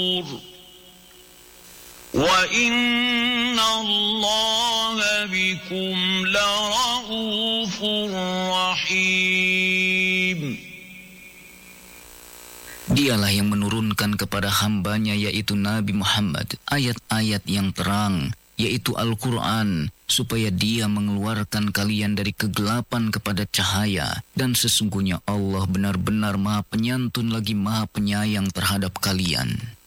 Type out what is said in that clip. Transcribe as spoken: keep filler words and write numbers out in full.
وَإِنَّ اللَّهَ بِكُمْ لَرَءُوفٌ رَحِيمٌ. Dialah yang menurunkan kepada hambanya yaitu Nabi Muhammad ayat-ayat yang terang, yaitu Al-Quran, supaya dia mengeluarkan kalian dari kegelapan kepada cahaya, dan sesungguhnya Allah benar-benar Maha Penyantun lagi Maha Penyayang terhadap kalian.